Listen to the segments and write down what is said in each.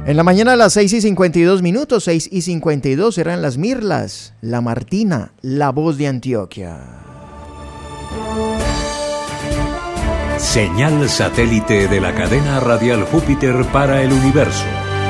En la mañana a las 6:52, 6:52 eran las Mirlas, la Martina, la voz de Antioquia. Señal satélite de la cadena radial Júpiter para el universo.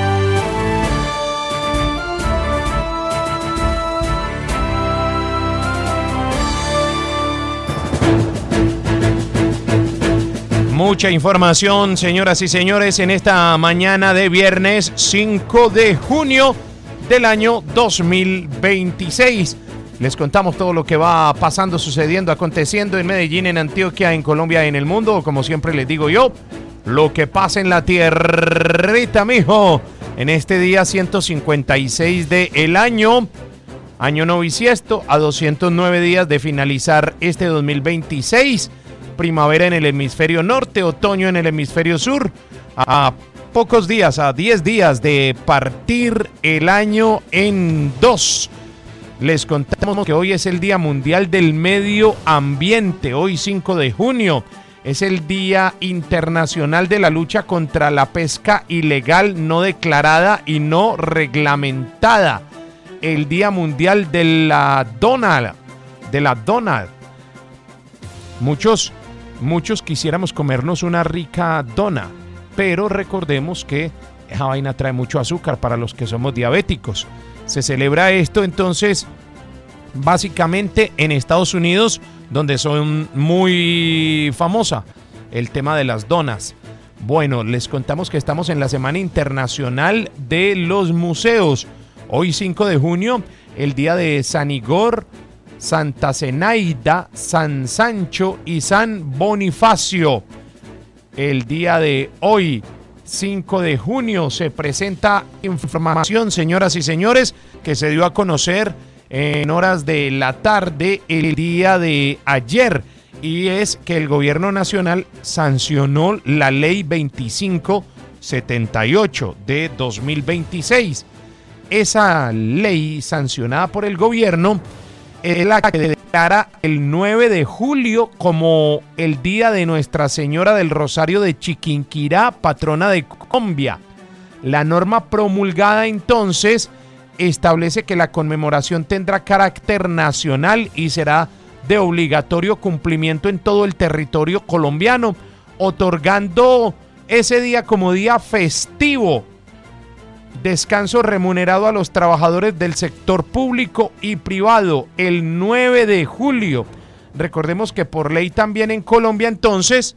Mucha información, señoras y señores, en esta mañana de viernes 5 de junio del año 2026. Les contamos todo lo que va pasando, sucediendo, aconteciendo en Medellín, en Antioquia, en Colombia, en el mundo. Como siempre les digo yo, lo que pasa en la tierrita, mijo. En este día 156 del año no bisiesto, a 209 días de finalizar este 2026. Primavera en el hemisferio norte, otoño en el hemisferio sur. A pocos días, a 10 días de partir el año en dos. Les contamos que hoy es el Día Mundial del Medio Ambiente. Hoy 5 de junio es el Día Internacional de la Lucha contra la Pesca Ilegal, no declarada y no reglamentada. El Día Mundial de la Dona. Muchos quisiéramos comernos una rica dona, pero recordemos que esa vaina trae mucho azúcar para los que somos diabéticos. Se celebra esto entonces básicamente en Estados Unidos, donde son muy famosa el tema de las donas. Bueno, les contamos que estamos en la Semana Internacional de los Museos. Hoy 5 de junio, el día de San Igor, Santa Zenaida, San Sancho y San Bonifacio. El día de hoy, 5 de junio, se presenta información, señoras y señores, que se dio a conocer en horas de la tarde el día de ayer, y es que el gobierno nacional sancionó la ley 2578 de 2026. Esa ley sancionada por el gobierno es la que declara el 9 de julio como el día de Nuestra Señora del Rosario de Chiquinquirá, patrona de Colombia. La norma promulgada entonces establece que la conmemoración tendrá carácter nacional y será de obligatorio cumplimiento en todo el territorio colombiano, otorgando ese día como día festivo. Descanso remunerado a los trabajadores del sector público y privado el 9 de julio. Recordemos que por ley también en Colombia entonces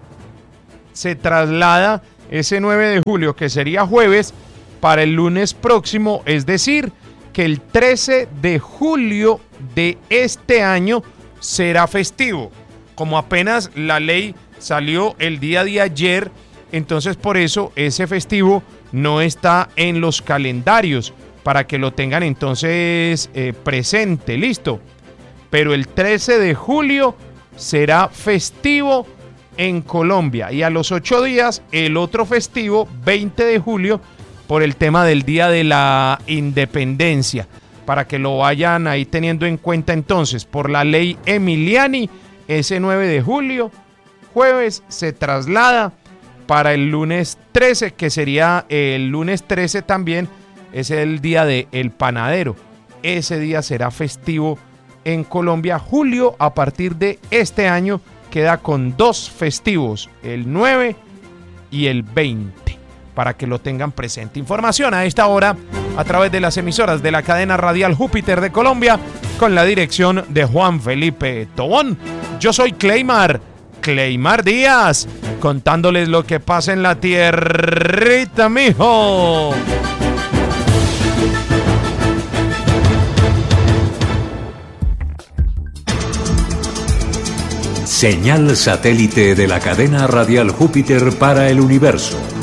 se traslada ese 9 de julio, que sería jueves, para el lunes próximo, es decir, que el 13 de julio de este año será festivo. Como apenas la ley salió el día de ayer, entonces por eso ese festivo no está en los calendarios, para que lo tengan entonces presente, listo. Pero el 13 de julio será festivo en Colombia, y a los 8 días el otro festivo, 20 de julio, por el tema del Día de la Independencia, para que lo vayan ahí teniendo en cuenta entonces. Por la ley Emiliani, ese 9 de julio, jueves, se traslada para el lunes 13, que sería el lunes 13 también, es el día del panadero. Ese día será festivo en Colombia. Julio, a partir de este año, queda con 2 festivos, el 9 y el 20, para que lo tengan presente. Información a esta hora a través de las emisoras de la cadena radial Júpiter de Colombia, con la dirección de Juan Felipe Tobón. Yo soy Cleymar Díaz, contándoles lo que pasa en la tierrita, mijo. Señal satélite de la cadena radial Júpiter para el universo.